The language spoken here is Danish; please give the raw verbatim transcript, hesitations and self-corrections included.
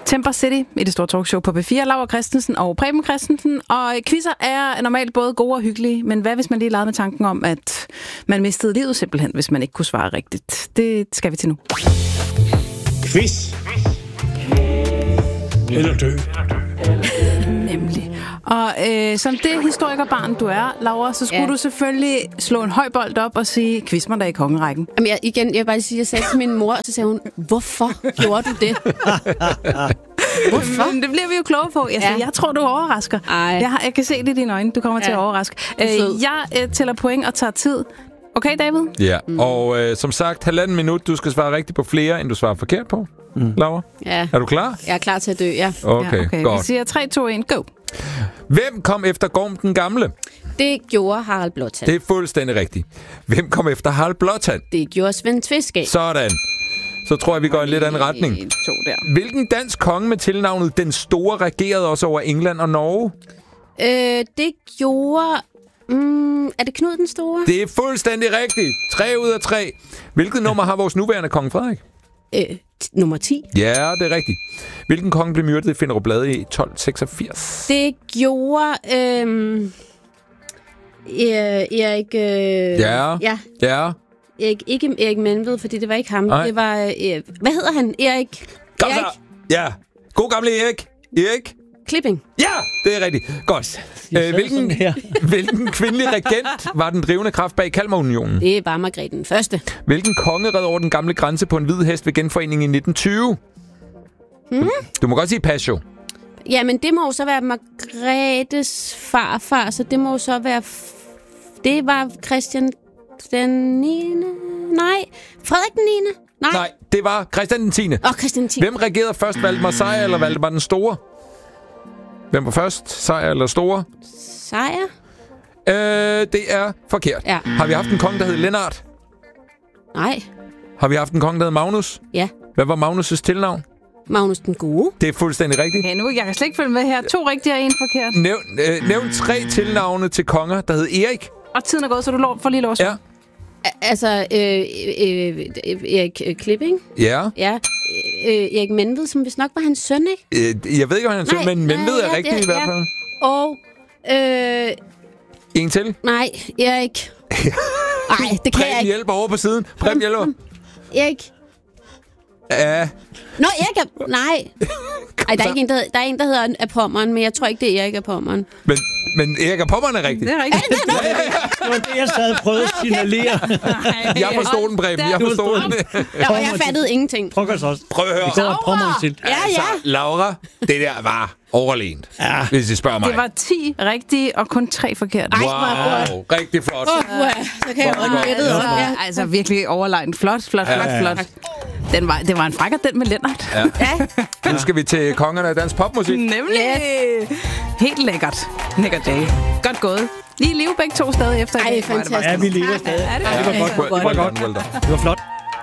Temper City i det store talkshow på P fire. Laura Christensen og Preben Christensen. Og quizzer er normalt både gode og hyggelige, men hvad hvis man lige legede med tanken om, at man mistede livet simpelthen, hvis man ikke kunne svare rigtigt? Det skal vi til nu. Quiz. Eller dø. Nemlig. Og øh, som det historikerbarn, du er, Laura, så skulle ja. du selvfølgelig slå en høj bold op og sige, quiz mig da i kongerækken. Jamen, jeg, igen, jeg vil bare sige, jeg sagde til min mor, og så sagde hun, hvorfor gjorde du det? Hvorfor? Men det bliver vi jo kloge på. Altså, ja. Jeg tror, du overrasker. Jeg, har, jeg kan se det i dine øjne. Du kommer ja. til at overraske. Øh, jeg øh, tæller point og tager tid. Okay, David? Ja, mm. og øh, som sagt, halvanden minut. Du skal svare rigtigt på flere, end du svarer forkert på. Mm. Laura? Ja. Er du klar? Jeg er klar til at dø, ja. Okay, ja, okay. godt. Vi siger tre, to, et, go. Hvem kom efter Gorm den Gamle? Det gjorde Harald Blåtand. Det er fuldstændig rigtigt. Hvem kom efter Harald Blåtand? Det gjorde Svend Tveskæg. Sådan. Så tror jeg, vi går i en lidt anden retning. To der. Hvilken dansk konge med tilnavnet Den Store regerede også over England og Norge? Øh, det gjorde... Mm, er det Knud den Store? Det er fuldstændig rigtigt. Tre ud af tre. Hvilket nummer har vores nuværende konge Frederik? Øh, nummer ti. Ja, det er rigtigt. Hvilken konge blev myrdet i Finderup Lade i tolv seksogfirs? Det gjorde... Øh, Erik... Øh, ja. Ja. Ja. Erik, ikke Erik Menved, fordi det var ikke ham. Nej. Det var... Øh, hvad hedder han? Erik... Kom så! Ja. God gamle Erik. Erik. Klipping. Ja, det er rigtigt. Godt. Æ, hvilken, hvilken kvindelig regent var den drivende kraft bag Kalmarunionen? Det var Margrethe den Første. Hvilken konge red over den gamle grænse på en hvid hest ved genforeningen i nitten tyve? Hmm? Du må godt sige pas jo. Jamen, det må jo så være Margrethes farfar, så det må jo så være... F- det var Christian den niende. Nej, Frederik den niende. Nej. Nej, det var Christian den tiende. Åh, Christian den tiende. Hvem regerede først, Valdemar Sejr eller Valdemar den Store? Hvem var først? Sejr eller Store? Sejr? Øh, det er forkert. Ja. Har vi haft en konge, der hed Lennart? Nej. Har vi haft en konge, der hed Magnus? Ja. Hvad var Magnus' tilnavn? Magnus den Gode. Det er fuldstændig rigtigt. Okay, nu jeg kan slet ikke følge med her. To rigtige og en forkert. Nævn, øh, nævn tre tilnavne til konger, der hed Erik. Og tiden er gået, så du lov, får lige lov at svare. Ja. Altså, øh, øh, Erik øh, Klipping. Ja. Ja. Øh, Erik Menved, som vist nok var hans søn, ikke? Øh, jeg ved ikke, om han er søn, men Menved ja, er rigtigt ja, i hvert fald. Ja. Og... Øh, en til? nej, Erik. Nej, det kan Preben jeg ikke. hjælper over på siden. Preben hjælper. Erik. Ja. Nå, Erik er... Nej. Ej, der er, ikke en, der, der er en, der hedder af Pommern, men jeg tror ikke, det er Erik af Pommern. Men, men Erik af Pommern er rigtigt. Det er rigtigt. Er det, ja, ja, ja. Det var det, jeg sad og prøvede at signalere. Jeg forstod den, Preben. Jeg forstod den. Ja, og jeg fattede ingenting. Prøv os også. Prøv at høre. Det går af Pommern til. Ja, ja. Altså, Laura, det der var overlegent, ja. Hvis I spørger mig. Det var ti rigtige og kun tre forkerte. Wow, rigtig flot. Åh, oh, så kan jeg godt gætte. Ja, altså virkelig overlegent. Flot, flot, flot, Ja, ja. flot. Den var, det var en frækker, den med Lennart. Ja. Ja. Nu skal vi til kongerne af dansk popmusik. Nemlig. Yes. Helt lækkert. Lækkert dag. Godt gået. I live begge to stadig efter. Ej, fantastisk. Ja, vi lever stadig. Ja, det det var godt. Well, well done, well done. Det var flot.